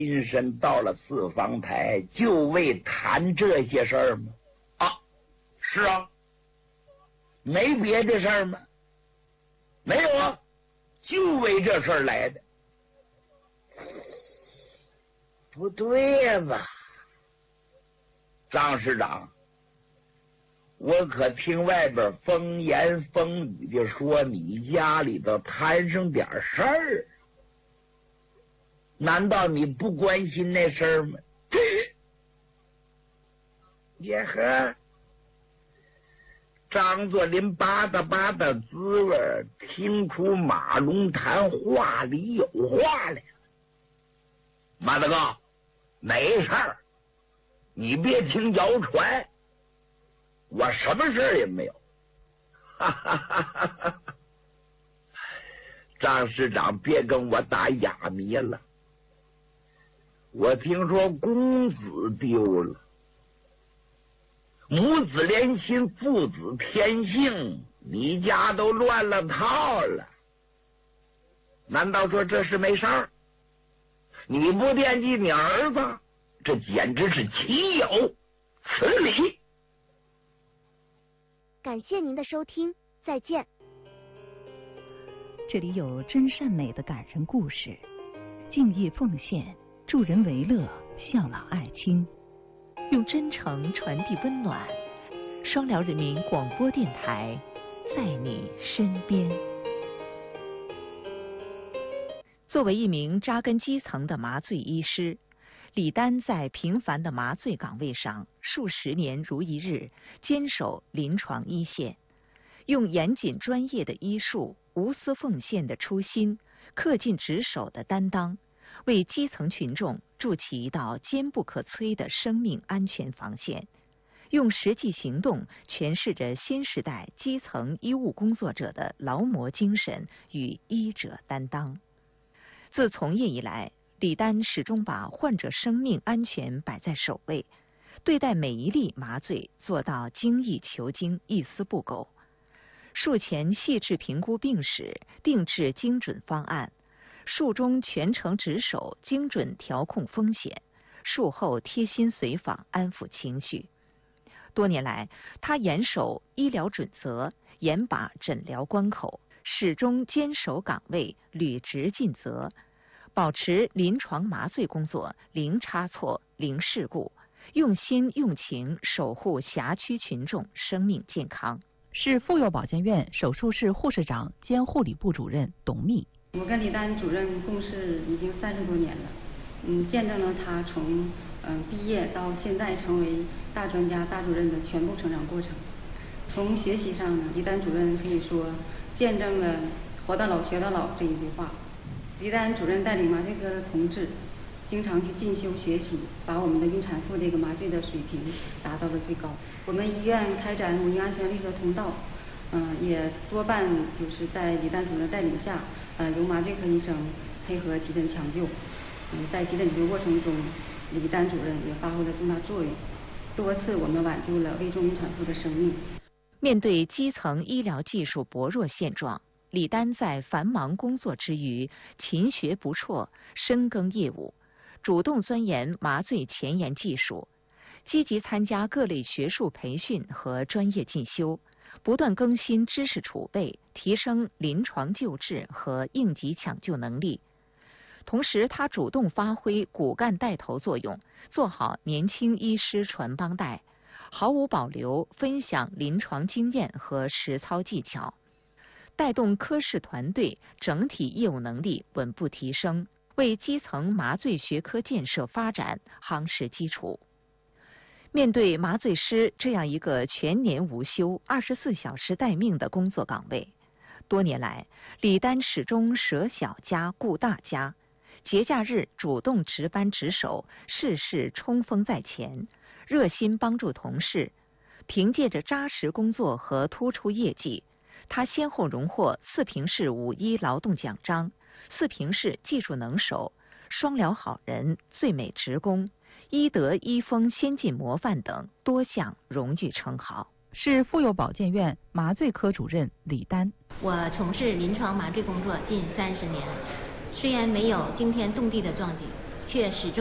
亲身到了四方台，就为谈这些事儿吗？啊，是啊，没别的事儿吗？没有啊，就为这事儿来的。不对吧，张师长？我可听外边风言风语的说你家里头摊上点事儿，难道你不关心那事儿吗？也呵，张作霖吧嗒吧嗒滋味，听出马龙谈话里有话来了。马大哥，没事儿，你别听谣传，我什么事儿也没有。哈哈哈哈哈！张师长，别跟我打哑谜了。我听说公子丢了，母子连心，父子天性，你家都乱了套了。难道说这事没事儿？你不惦记你儿子，这简直是岂有此理！ 感谢您的收听，再见。 这里有真善美的感人故事，敬业奉献，助人为乐，孝老爱亲，用真诚传递温暖。双辽人民广播电台，在你身边。作为一名扎根基层的麻醉医师，李丹在平凡的麻醉岗位上数十年如一日，坚守临床一线，用严谨专业的医术、无私奉献的初心、恪尽职守的担当，为基层群众筑起一道坚不可摧的生命安全防线，用实际行动诠释着新时代基层医务工作者的劳模精神与医者担当。自从业以来，李丹始终把患者生命安全摆在首位，对待每一例麻醉做到精益求精，一丝不苟。术前细致评估病史，定制精准方案；术中全程值守，精准调控风险；术后贴心随访，安抚情绪。多年来，他严守医疗准则，严把诊疗关口，始终坚守岗位，履职尽责，保持临床麻醉工作零差错、零事故，用心用情守护辖区群众生命健康。是妇幼保健院手术室护士长兼护理部主任董秘。 我跟李丹主任共事已经30多年了，见证了他从毕业到现在成为大专家、大主任的全部成长过程。从学习上呢，李丹主任可以说见证了活到老学到老这一句话。李丹主任带领麻醉科的同志经常去进修学习，把我们的孕产妇这个麻醉的水平达到了最高。我们医院开展母婴安全绿色通道，也多半就是在李丹主任带领下，由麻醉科医生配合急诊抢救。在急诊急救过程中，李丹主任也发挥了重大作用，多次我们挽救了危重孕产妇的生命。 面对基层医疗技术薄弱现状，李丹在繁忙工作之余，勤学不辍，深耕业务，主动钻研麻醉前沿技术，积极参加各类学术培训和专业进修，不断更新知识储备，提升临床救治和应急抢救能力。同时，他主动发挥骨干带头作用，做好年轻医师传帮带，毫无保留分享临床经验和实操技巧，带动科室团队整体业务能力稳步提升，为基层麻醉学科建设发展夯实基础。面对麻醉师这样一个全年无休、24小时待命的工作岗位，多年来，李丹始终舍小家顾大家，节假日主动值班值守，事事冲锋在前，热心帮助同事。凭借着扎实工作和突出业绩，他先后荣获四平市5·1劳动奖章、四平市技术能手、双辽好人、最美职工、医德医风先进模范等多项荣誉称号。是妇幼保健院麻醉科主任李丹。 我从事临床麻醉工作近30年，虽然没有惊天动地的壮举， 却始终